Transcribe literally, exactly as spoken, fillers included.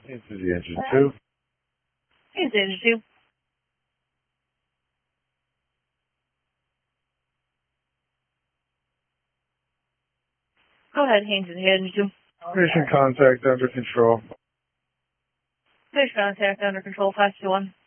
Into the engine two. Into engine two. Go ahead, Haynes, into engine two. Mission contact under control. Mission contact under control, five two one.